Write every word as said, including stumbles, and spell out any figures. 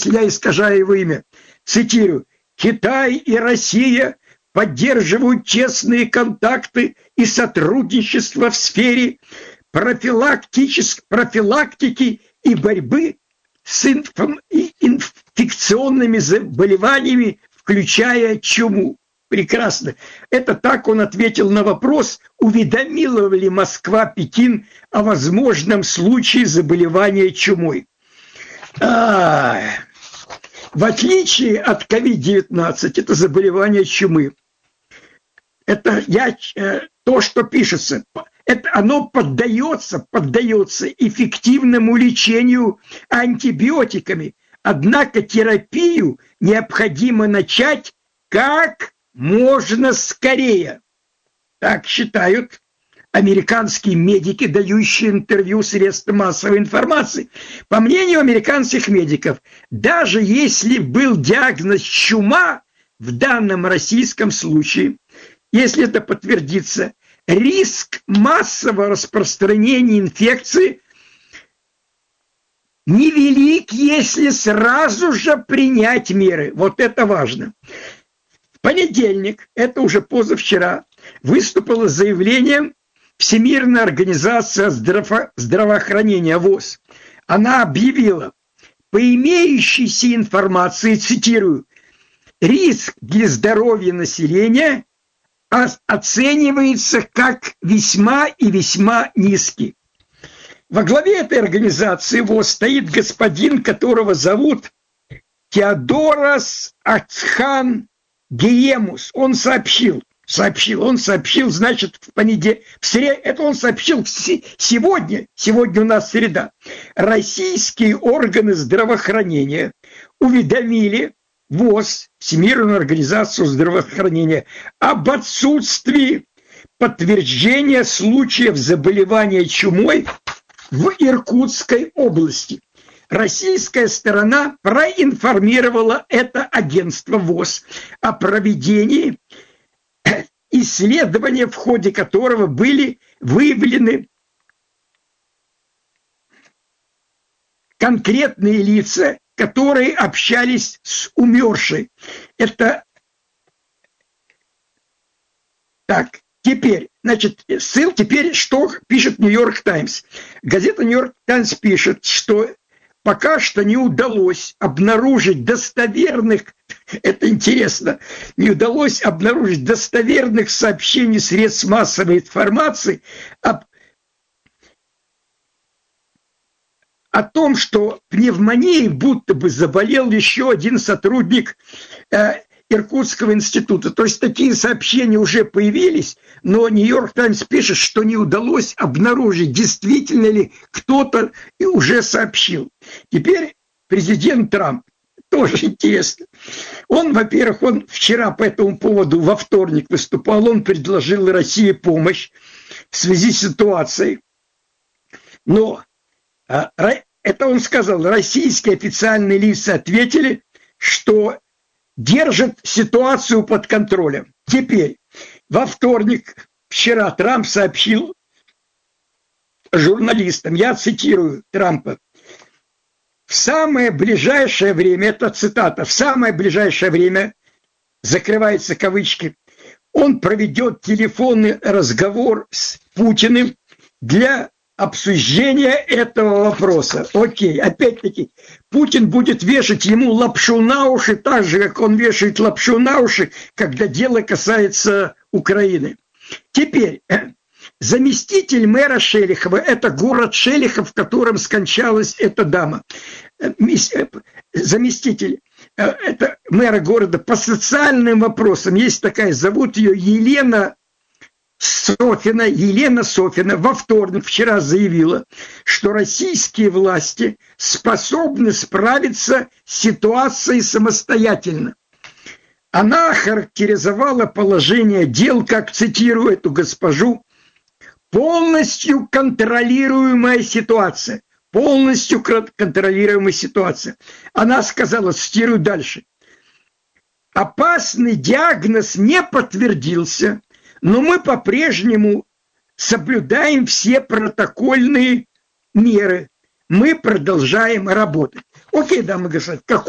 если я искажаю его имя. Цитирую. «Китай и Россия поддерживают тесные контакты и сотрудничество в сфере профилактики и борьбы с инфекционными заболеваниями, включая чуму». Прекрасно. Это так он ответил на вопрос, уведомила ли Москва Пекин о возможном случае заболевания чумой. А, в отличие от ковид девятнадцать, это заболевание чумы. Это я, то, что пишется. Это, оно поддается, поддается эффективному лечению антибиотиками. Однако терапию необходимо начать как можно скорее. Так считают американские медики, дающие интервью средствам массовой информации. По мнению американских медиков, даже если был диагноз чума в данном российском случае, если это подтвердится, риск массового распространения инфекции невелик, если сразу же принять меры. Вот это важно. В понедельник, это уже позавчера, выступило с заявлением Всемирная организация здраво- здравоохранения ВОЗ. Она объявила, по имеющейся информации, цитирую, риск для здоровья населения оценивается как весьма и весьма низкий. Во главе этой организации ВОЗ стоит господин, которого зовут Теодорос Ацхан Гиемус. Он сообщил, сообщил, он сообщил, значит, в понедельник, в сред... это он сообщил сегодня, сегодня у нас среда. Российские органы здравоохранения уведомили ВОЗ, Всемирную организацию здравоохранения, об отсутствии подтверждения случаев заболевания чумой в Иркутской области. Российская сторона проинформировала это агентство ВОЗ о проведении исследования, в ходе которого были выявлены конкретные лица, которые общались с умершей. Это так. Теперь, значит, ссыл, теперь что пишет Нью-Йорк Таймс? Газета Нью-Йорк Таймс пишет, что пока что не удалось обнаружить достоверных, это интересно, не удалось обнаружить достоверных сообщений средств массовой информации об, о том, что пневмонией будто бы заболел еще один сотрудник э, Иркутского института. То есть такие сообщения уже появились, но Нью-Йорк Таймс пишет, что не удалось обнаружить, действительно ли кто-то и уже сообщил. Теперь президент Трамп, тоже интересно. Он, во-первых, он вчера по этому поводу во вторник выступал, он предложил России помощь в связи с ситуацией. Но это он сказал, российские официальные лица ответили, что держит ситуацию под контролем. Теперь, во вторник, вчера Трамп сообщил журналистам, я цитирую Трампа, в самое ближайшее время, это цитата, в самое ближайшее время, закрываются кавычки, он проведет телефонный разговор с Путиным для обсуждения этого вопроса. Окей, опять-таки, Путин будет вешать ему лапшу на уши, так же, как он вешает лапшу на уши, когда дело касается Украины. Теперь, заместитель мэра Шелихова, это город Шелихов, в котором скончалась эта дама. Заместитель, это мэра города по социальным вопросам, есть такая, зовут ее Елена Софина, Елена Софина во вторник вчера заявила, что российские власти способны справиться с ситуацией самостоятельно. Она охарактеризовала положение дел, как, цитирую эту госпожу, полностью контролируемая ситуация. Полностью контролируемая ситуация. Она сказала, цитирую дальше, опасный диагноз не подтвердился, но мы по-прежнему соблюдаем все протокольные меры. Мы продолжаем работать. Окей, дамы и господа, какой